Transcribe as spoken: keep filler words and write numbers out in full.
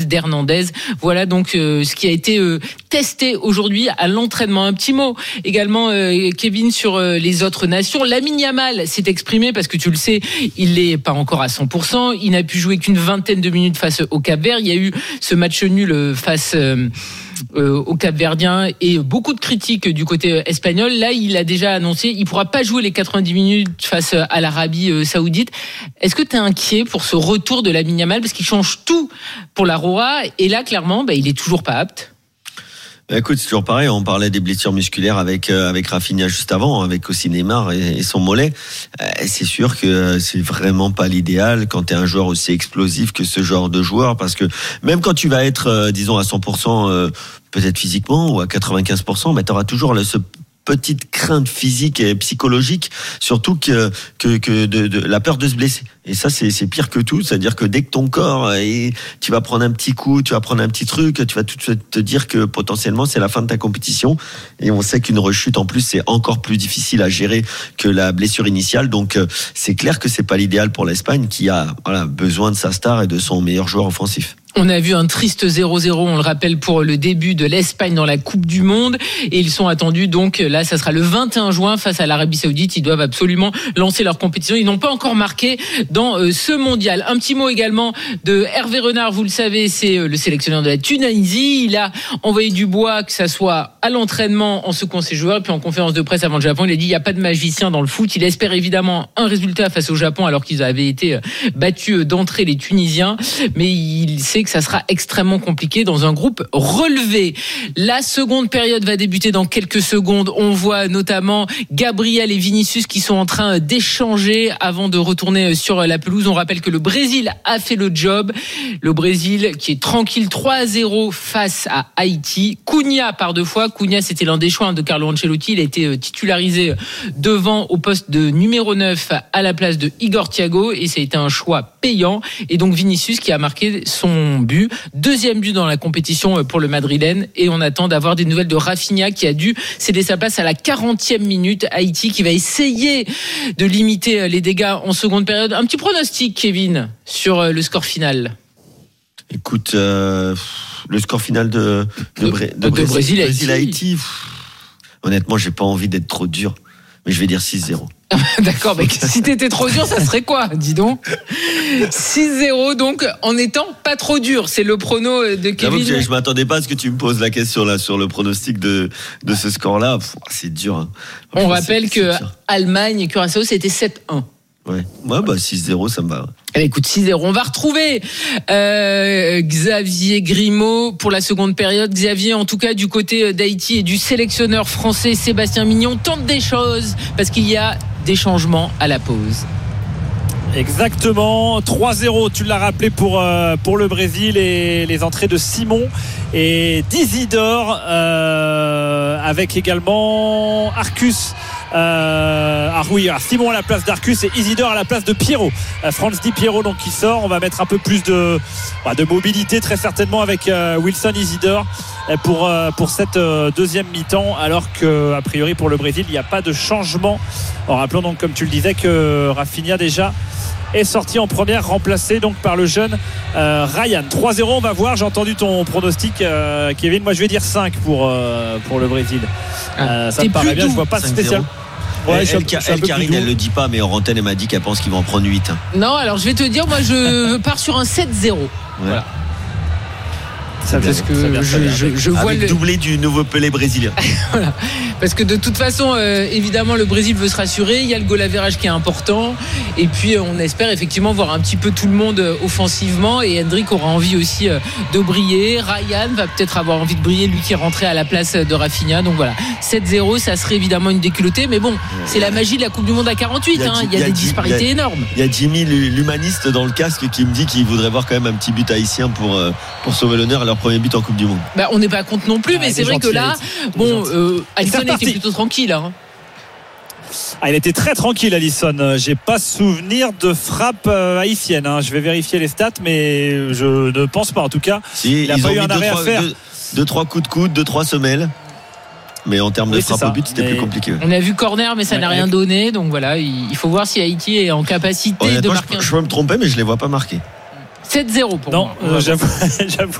Valdernandez. Voilà donc euh, ce qui a été euh, testé aujourd'hui à l'entraînement. Un petit mot également, euh, Kevin, sur euh, les autres nations. Lamine Yamal s'est exprimé parce que tu le sais, il n'est pas encore à cent pour cent. Il n'a pu jouer qu'une vingtaine de minutes face au Cap-Vert. Il y a eu ce match nul face euh, euh, au Cap-Verdien et beaucoup de critiques du côté espagnol. Là, il a déjà annoncé il ne pourra pas jouer les quatre-vingt-dix minutes face à l'Arabie Saoudite. Est-ce que tu es inquiet pour ce retour de Lamine Yamal parce qu'il change tout pour la Roja et là, clairement, bah, il est toujours pas apte? Écoute, c'est toujours pareil. On parlait des blessures musculaires avec euh, avec Rafinha juste avant, avec aussi Neymar et, et son mollet. Euh, c'est sûr que c'est vraiment pas l'idéal quand t'es un joueur aussi explosif que ce genre de joueur, parce que même quand tu vas être, euh, disons, à cent pour cent, euh, peut-être physiquement ou à quatre-vingt-quinze pour cent, mais t'auras toujours le, ce petite crainte physique et psychologique, surtout que que, que de, de la peur de se blesser. Et ça, c'est, c'est pire que tout. C'est-à-dire que dès que ton corps, et tu vas prendre un petit coup, tu vas prendre un petit truc, tu vas tout de suite te dire que potentiellement c'est la fin de ta compétition. Et on sait qu'une rechute en plus c'est encore plus difficile à gérer que la blessure initiale. Donc c'est clair que c'est pas l'idéal pour l'Espagne qui a voilà, besoin de sa star et de son meilleur joueur offensif. On a vu un triste zéro zéro, on le rappelle, pour le début de l'Espagne dans la Coupe du Monde. Et ils sont attendus, donc là, ça sera le vingt et un juin face à l'Arabie Saoudite. Ils doivent absolument lancer leur compétition. Ils n'ont pas encore marqué dans ce mondial. Un petit mot également de Hervé Renard, vous le savez, c'est le sélectionneur de la Tunisie. Il a envoyé du bois, que ça soit à l'entraînement en secouant ses joueurs, et puis en conférence de presse avant le Japon, il a dit il n'y a pas de magicien dans le foot. Il espère évidemment un résultat face au Japon, alors qu'ils avaient été battus d'entrée, les Tunisiens. Mais il sait que ça sera extrêmement compliqué dans un groupe relevé. La seconde période va débuter dans quelques secondes. On voit notamment Gabriel et Vinicius qui sont en train d'échanger avant de retourner sur la pelouse. On rappelle que le Brésil a fait le job. Le Brésil qui est tranquille trois à zéro face à Haïti. Cunha par deux fois. Cunha, c'était l'un des choix de Carlo Ancelotti. Il a été titularisé devant au poste de numéro neuf à la place de Igor Thiago et ça a été un choix payant. Et donc Vinicius qui a marqué son but. Deuxième but dans la compétition pour le Madrilène. Et on attend d'avoir des nouvelles de Rafinha qui a dû céder sa place à la quarantième minute. Haïti qui va essayer de limiter les dégâts en seconde période. Un petit pronostic, Kevin, sur le score final. Écoute, euh, le score final de, de, de, de, de Brésil, Brésil Haïti. Honnêtement, j'ai pas envie d'être trop dur, mais je vais dire six zéro. D'accord, mais si t'étais trop dur, ça serait quoi, dis donc? six zéro, donc, en étant pas trop dur. C'est le prono de Kevin. Je, je m'attendais pas à ce que tu me poses la question là sur le pronostic de, de ce score-là. Pff, c'est dur. Hein. On rappelle c'est, que c'est Allemagne et Curaçao, c'était sept un. Ouais, ouais bah six zéro, ça me va. Allez, écoute, six zéro. On va retrouver euh, Xavier Grimaud pour la seconde période. Xavier, en tout cas, du côté d'Haïti et du sélectionneur français Sébastien Mignon, tente des choses parce qu'il y a des changements à la pause. Exactement, trois zéro, tu l'as rappelé pour, euh, pour le Brésil et les entrées de Simon et d'Isidore euh, avec également Arcus. Euh, ah oui, alors Simon à la place d'Arcus et Isidore à la place de Pierrot. Euh, Franz Di Pierrot donc qui sort. On va mettre un peu plus de, bah, de mobilité très certainement avec euh, Wilson Isidore pour, euh, pour cette euh, deuxième mi-temps, alors que a priori pour le Brésil il n'y a pas de changement. En rappelant donc comme tu le disais que Rafinha déjà est sorti en première, remplacé donc par le jeune euh, Ryan. trois zéro, on va voir. J'ai entendu ton pronostic, euh, Kevin. Moi je vais dire cinq pour, euh, pour le Brésil. Euh, ça me paraît bien, je vois pas spécial. Ouais, elle, elle, elle Karine, elle le dit pas, mais en antenne, elle m'a dit qu'elle pense qu'ils vont en prendre huit. Hein. Non, alors je vais te dire, moi je pars sur un sept zéro. Ouais. Voilà. Ça parce que ça je, je, je vois avec le doublé du nouveau Pelé brésilien. Voilà. Parce que de toute façon, euh, évidemment, le Brésil veut se rassurer. Il y a le goal average qui est important. Et puis, on espère effectivement voir un petit peu tout le monde offensivement. Et Hendrick aura envie aussi euh, de briller. Ryan va peut-être avoir envie de briller, lui qui est rentré à la place de Rafinha. Donc voilà, sept zéro, ça serait évidemment une déculottée. Mais bon, c'est la magie de la Coupe du Monde à quarante-huit. Il y a, hein. il y a, il y a des disparités il y a, énormes. Il y a Jimmy, l'humaniste dans le casque, qui me dit qu'il voudrait voir quand même un petit but haïtien pour, euh, pour sauver l'honneur. Leur premier but en Coupe du Monde. Bah, on n'est pas contre non plus, ah, mais c'est vrai que là, bon, euh, Alisson était plutôt tranquille. Hein. Ah, il était très tranquille, Alisson. J'ai pas souvenir de frappe euh, haïtienne. Hein. Je vais vérifier les stats, mais je ne pense pas. En tout cas, si, il a pas eu un arrêt à faire. Deux, deux, trois coups de coude, deux, trois semelles. Mais en termes oui, de frappe au but, c'était mais... plus compliqué. On a vu corner, mais ça ouais, n'a rien donné. Donc voilà, il faut voir si Haïti est en capacité de marquer. Je, je peux me tromper, mais je les vois pas marquer. sept zéro pour non, moi. Euh, j'avoue, j'avoue